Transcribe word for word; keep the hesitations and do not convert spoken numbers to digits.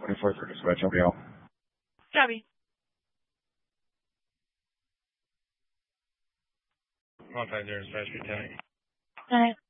twenty-four thirty dispatch, help you out. Debbie. Contact there, dispatch, ten. Alright.